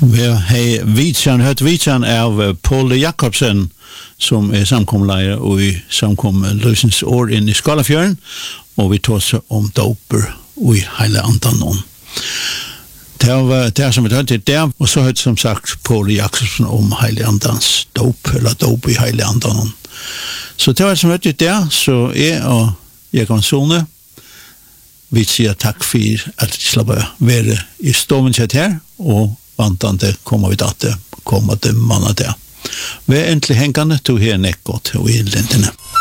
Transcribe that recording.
Vi har hørt vitsen av Paul Jakobsen, som samkomleier i samkommet Løsens år inn i Skalafjøren, og vi tar seg om doper i hele andan. Det som vi hørte der, og så hørte som sagt Paul Jakobsen om hele andans dop, eller dop i hele andan. Så det var som hørte der, så og Jekon Sone, vi sier takk for at vi slipper være i stoven sett her, og vantande kommer vi til kommende måneder. Vi endelig hengende til her nekkot og i lintene.